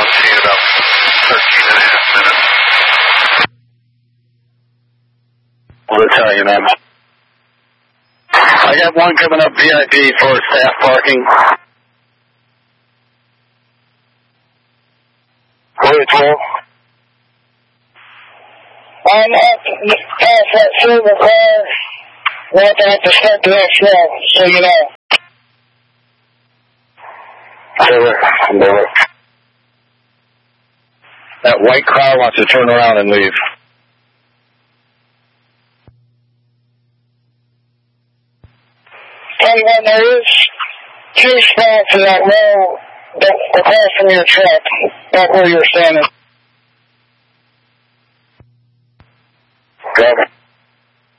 see in about 13.5 minutes. We'll tell you, man. I got one coming up VIP for staff parking. Wait, 12. I'm up past that silver car. We'll have to start the next row, so you know. Silver. That white car wants to turn around and leave. Anyone, there is 2 spots in that row across from your truck, not where you're standing. Got it.